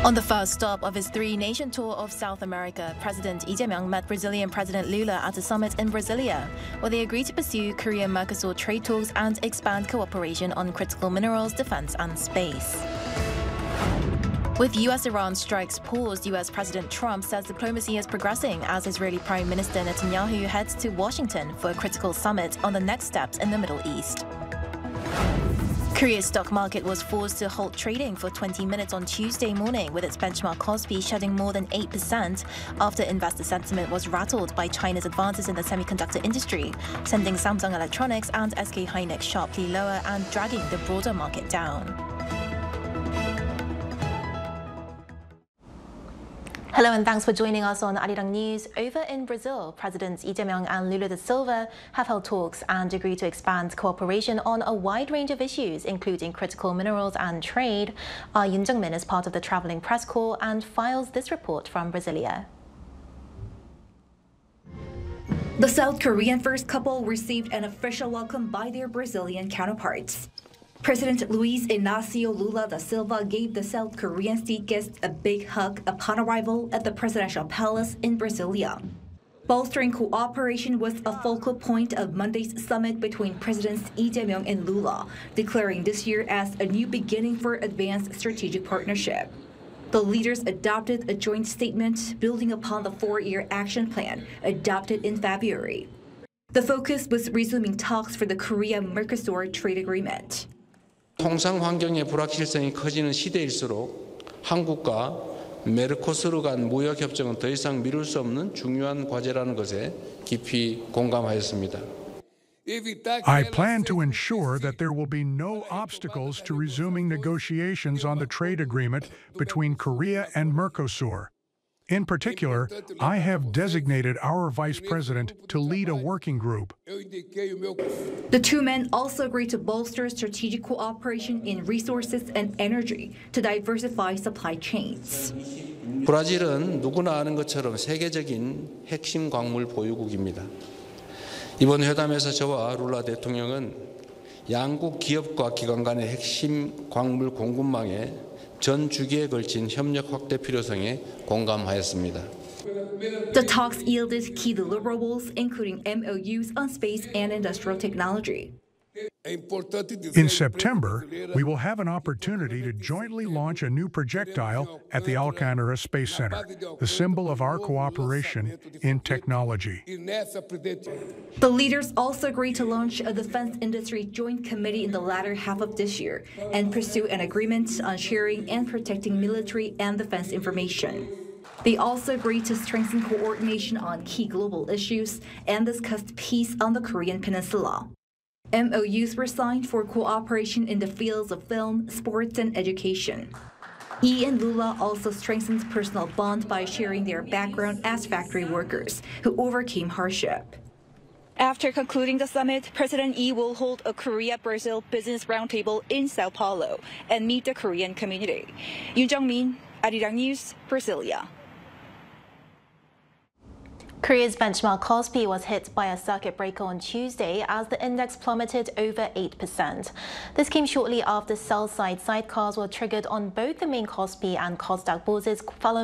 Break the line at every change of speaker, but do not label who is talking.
On the first stop of his three-nation tour of South America, President Lee Jae-myung met Brazilian President Lula at a summit in Brasilia, where they agreed to pursue Korea-Mercosur trade talks and expand cooperation on critical minerals, defense and space. With US-Iran strikes paused, US President Trump says diplomacy is progressing as Israeli Prime Minister Netanyahu heads to Washington for a critical summit on the next steps in the Middle East. Korea's stock market was forced to halt trading for 20 minutes on Tuesday morning, with its benchmark Kospi shedding more than 8% after investor sentiment was rattled by China's advances in the semiconductor industry, sending Samsung Electronics and SK Hynix sharply lower and dragging the broader market down. Hello and thanks for joining us on Arirang News. Over in Brazil, Presidents Lee Jae-myung and Lula da Silva have held talks and agreed to expand cooperation on a wide range of issues, including critical minerals and trade. Our Yoon Jung-min is part of the traveling press corps and files this report from Brasilia.
The South Korean first couple received an official welcome by their Brazilian counterparts. President Luiz Inácio Lula da Silva gave the South Korean state guests a big hug upon arrival at the presidential palace in Brasilia. Bolstering cooperation was a focal point of Monday's summit between Presidents Lee Jae-myung and Lula, declaring this year as a new beginning for advanced strategic partnership. The leaders adopted a joint statement building upon the four-year action plan adopted in February. The focus was resuming talks for the Korea-Mercosur trade agreement.
통상 환경의 불확실성이 커지는 시대일수록 한국과 메르코스르 간 무역 협정은 더 이상 미룰 수 없는 중요한 과제라는 것에 깊이 공감하였습니다.
I plan to ensure that there will be no obstacles to resuming negotiations on the trade agreement between Korea and Mercosur. In particular, I have designated our vice president to lead a working group.
The two men also agreed to bolster strategic cooperation in resources and energy to diversify supply chains.
브라질은 누구나 아는 것처럼 세계적인 핵심 광물 보유국입니다. 이번 회담에서 저와 룰라 대통령은 양국 기업과 기관 간의 핵심 광물 공급망에 전 주기에 걸친 협력 확대 필요성에 공감하였습니다.
The talks yielded key deliverables, including MOUs on space and industrial technology.
In September, we will have an opportunity to jointly launch a new projectile at the Alcântara Space Center, the symbol of our cooperation in technology.
The leaders also agreed to launch a defense industry joint committee in the latter half of this year and pursue an agreement on sharing and protecting military and defense information. They also agreed to strengthen coordination on key global issues and discussed peace on the Korean Peninsula. MOUs were signed for cooperation in the fields of film, sports, and education. Lee and Lula also strengthened personal bond by sharing their background as factory workers who overcame hardship. After concluding the summit, President Lee will hold a Korea-Brazil business roundtable in Sao Paulo and meet the Korean community. Yoon Jung-min, Arirang News, Brasilia.
Korea's benchmark Kospi was hit by a circuit breaker on Tuesday as the index plummeted over 8%. This came shortly after sell-side sidecars were triggered on both the main Kospi and Kosdaq bourses following